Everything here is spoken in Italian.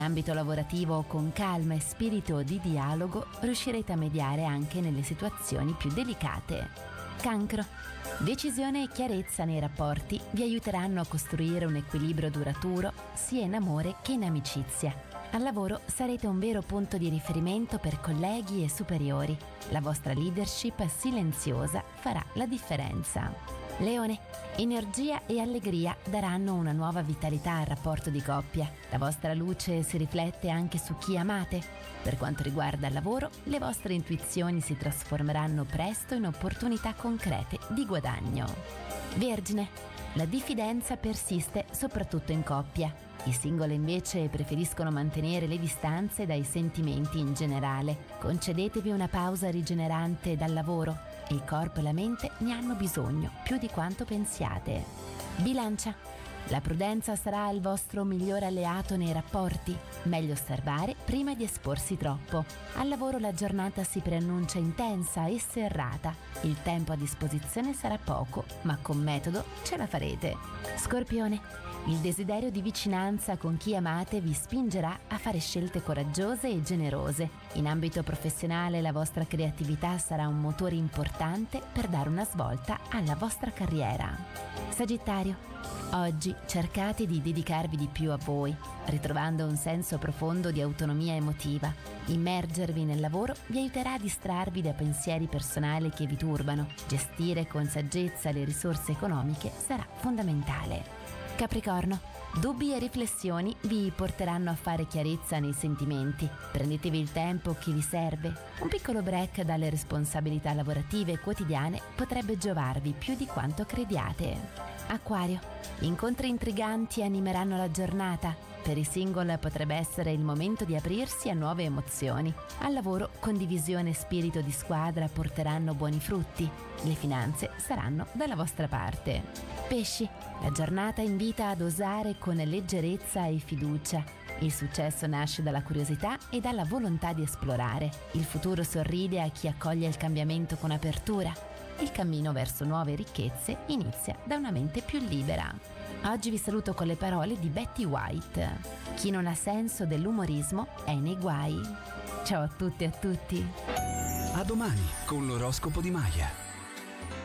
In ambito lavorativo, con calma e spirito di dialogo, riuscirete a mediare anche nelle situazioni più delicate. Cancro. Decisione e chiarezza nei rapporti vi aiuteranno a costruire un equilibrio duraturo sia in amore che in amicizia. Al lavoro sarete un vero punto di riferimento per colleghi e superiori. La vostra leadership silenziosa farà la differenza. Leone. Energia e allegria daranno una nuova vitalità al rapporto di coppia. La vostra luce si riflette anche su chi amate. Per quanto riguarda il lavoro, le vostre intuizioni si trasformeranno presto in opportunità concrete di guadagno. Vergine. La diffidenza persiste soprattutto in coppia. I singoli invece preferiscono mantenere le distanze dai sentimenti in generale. Concedetevi una pausa rigenerante dal lavoro. Il corpo e la mente ne hanno bisogno più di quanto pensiate. Bilancia. La prudenza sarà il vostro migliore alleato nei rapporti. Meglio osservare prima di esporsi troppo. Al lavoro la giornata si preannuncia intensa e serrata. Il tempo a disposizione sarà poco, ma con metodo ce la farete. Scorpione. Il desiderio di vicinanza con chi amate vi spingerà a fare scelte coraggiose e generose. In ambito professionale la vostra creatività sarà un motore importante per dare una svolta alla vostra carriera. Sagittario. Oggi cercate di dedicarvi di più a voi, ritrovando un senso profondo di autonomia emotiva. Immergervi nel lavoro vi aiuterà a distrarvi da pensieri personali che vi turbano. Gestire con saggezza le risorse economiche sarà fondamentale. Capricorno. Dubbi e riflessioni vi porteranno a fare chiarezza nei sentimenti. Prendetevi il tempo che vi serve. Un piccolo break dalle responsabilità lavorative quotidiane potrebbe giovarvi più di quanto crediate. Acquario. Incontri intriganti animeranno la giornata. Per i single potrebbe essere il momento di aprirsi a nuove emozioni. Al lavoro, condivisione e spirito di squadra porteranno buoni frutti. Le finanze saranno dalla vostra parte. Pesci. La giornata invita ad osare con leggerezza e fiducia. Il successo nasce dalla curiosità e dalla volontà di esplorare. Il futuro sorride a chi accoglie il cambiamento con apertura. Il cammino verso nuove ricchezze inizia da una mente più libera. Oggi vi saluto con le parole di Betty White. Chi non ha senso dell'umorismo è nei guai. Ciao a tutte e a tutti. A domani con l'oroscopo di Maya.